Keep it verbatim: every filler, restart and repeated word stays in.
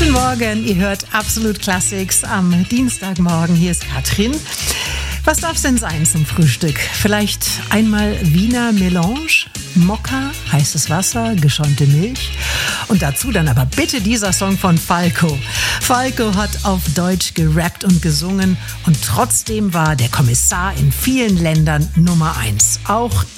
Guten Morgen, ihr hört Absolut Classics am Dienstagmorgen. Hier ist Katrin. Was darf es denn sein zum Frühstück? Vielleicht einmal Wiener Melange, Mokka, heißes Wasser, geschäumte Milch und dazu dann aber bitte dieser Song von Falco. Falco hat auf Deutsch gerappt und gesungen und trotzdem war der Kommissar in vielen Ländern Nummer eins. Auch